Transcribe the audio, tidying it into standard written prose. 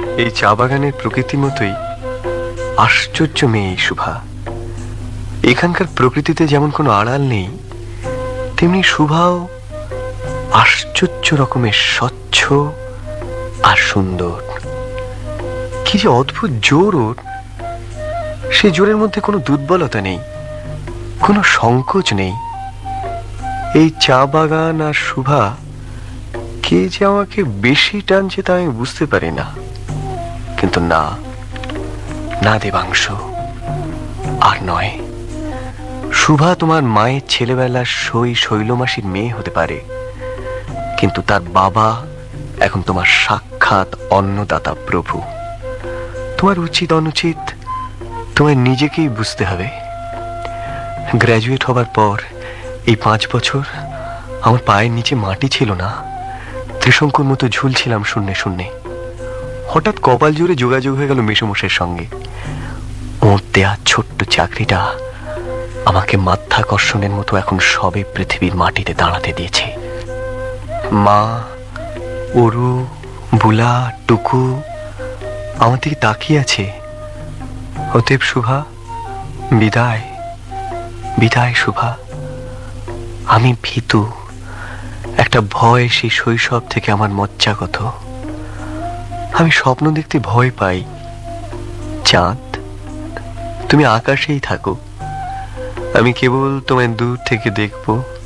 এই চা বাগানের প্রকৃতির মতোই আশ্চর্য মেয়ে এই শুভা। এখানকার প্রকৃতিতে যেমন কোনো আড়াল নেই, তেমনি শুভাও আশ্চর্য রকমের স্বচ্ছ আর সুন্দর। কি যে অদ্ভুত জোর ওর! সে জোরের মধ্যে কোনো দুর্বলতা নেই, কোনো সংকোচ নেই। এই চা বাগান আর শুভা কে যে আমাকে বেশি টানছে তা আমি বুঝতে পারি না। কিন্তু না, না দেবাংশু, আর নয়। শুভা তোমার মায়ের ছেলেবেলার শৈলমাসির মেয়ে হতে পারে, কিন্তু তার বাবা এখন তোমার সাক্ষাৎ অন্নদাতা প্রভু। তোমার উচিত অনুচিত তোমায় নিজেকেই বুঝতে হবে। গ্র্যাজুয়েট হবার পর এই 5 বছর আমার পায়ের নিচে মাটি ছিল না, ত্রিশঙ্কুর মতো ঝুলছিলাম শূন্যে শূন্যে। হঠাৎ কপাল জুড়ে যোগাযোগ হয়ে গেল মেসোমশের সঙ্গে। ওর দেয়া ছোট্ট চাকরিটা আমাকে মাধ্যাকর্ষণের মতো এখন সবে পৃথিবীর মাটিতে দাঁড়াতে দিয়েছে। মা, অরু, বুলা, টুকু আমার দিকে তাকিয়ে আছে। অতএব শুভা, বিদায়, বিদায় শুভা। আমি ভীতু, একটা ভয় সেই শৈশব থেকে আমার মজ্জাগত। আমি স্বপ্ন দেখতে ভয় পাই। চাঁদ, তুমি আকাশেই থাকো, আমি কেবল তোমায় দূর থেকে দেখবো।